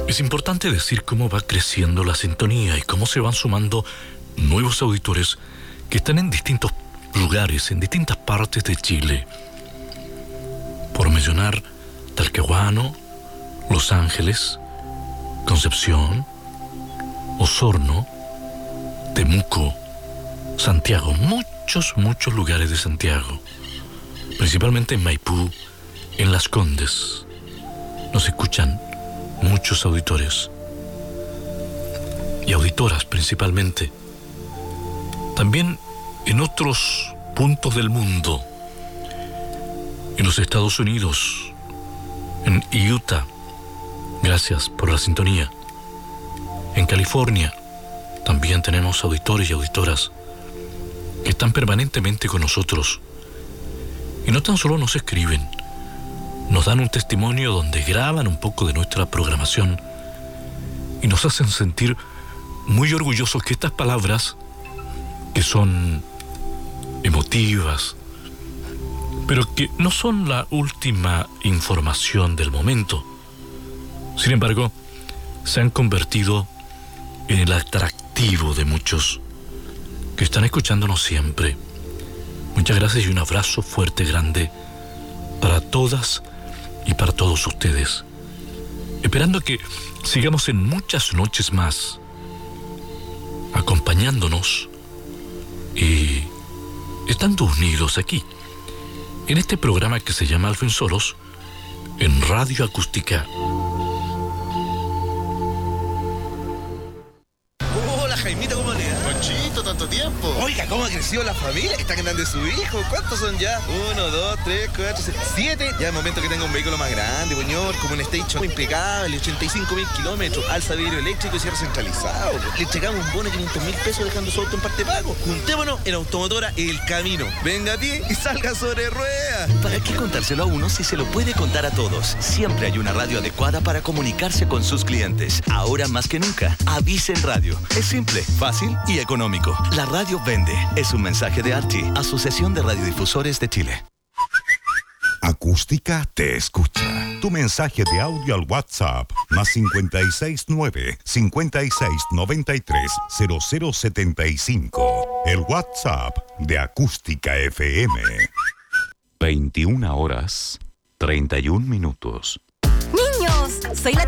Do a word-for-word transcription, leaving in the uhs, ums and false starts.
Es importante decir cómo va creciendo la sintonía y cómo se van sumando nuevos auditores que están en distintos lugares, en distintas partes de Chile. Por mencionar Talcahuano, Los Ángeles, Concepción, Osorno, Temuco, Santiago, muchos, muchos lugares de Santiago, principalmente en Maipú, en Las Condes. Nos escuchan muchos auditores y auditoras principalmente. También en otros puntos del mundo, en los Estados Unidos, en Utah, gracias por la sintonía. En California también tenemos auditores y auditoras que están permanentemente con nosotros y no tan solo nos escriben, nos dan un testimonio donde graban un poco de nuestra programación y nos hacen sentir muy orgullosos que estas palabras, que son emotivas, pero que no son la última información del momento, sin embargo, se han convertido en el atractivo de muchos que están escuchándonos siempre. Muchas gracias y un abrazo fuerte, grande, para todas y para todos ustedes. Esperando que sigamos en muchas noches más, acompañándonos y estando unidos aquí, en este programa que se llama Al fin Solos, en Radio Acústica. Jaimito, ¿cómo le da? Conchito, tanto tiempo. Oiga, ¿cómo ha crecido la familia? Está grande su hijo. ¿Cuántos son ya? Uno, dos, tres, cuatro, seis, siete. Ya es momento que tenga un vehículo más grande, señor. Como un Station impecable, ochenta y cinco mil kilómetros, alza vidrio eléctrico y cierre centralizado. Le entregamos un bono de quinientos mil pesos dejando su auto en parte pago. Juntémonos en Automotora El Camino. Venga a pie y salga sobre ruedas. ¿Para qué contárselo a uno si se lo puede contar a todos? Siempre hay una radio adecuada para comunicarse con sus clientes. Ahora más que nunca, Avisen Radio. Es simple, fácil y económico. La radio vende. Es un mensaje de ARTI, Asociación de Radiodifusores de Chile. Acústica te escucha. Tu mensaje de audio al WhatsApp más cincuenta y seis nueve, cincuenta y seis noventa y tres, cero cero setenta y cinco. El WhatsApp de Acústica F M. veintiuna horas, treinta y un minutos. Niños, soy la